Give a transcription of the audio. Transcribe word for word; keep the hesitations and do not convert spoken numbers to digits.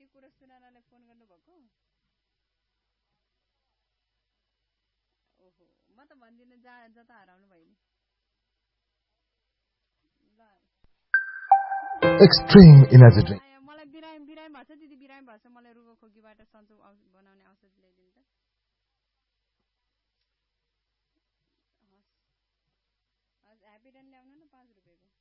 त्यो कुरा सुनानालाई फोन गर्नु भएको ओहो म त भन्दिन जा जता हराउनु भयो नि ल Extreme energy drink. मलाई बिरामी बिरामी भन्छ दिदी बिरामी भन्छ मलाई रुगो खोकीबाट सन्चो बनाउने औषधि ल्याइदिनु त हस् हस् ह्यापी डेन ल्याउनु न पाँच रुपैयाँको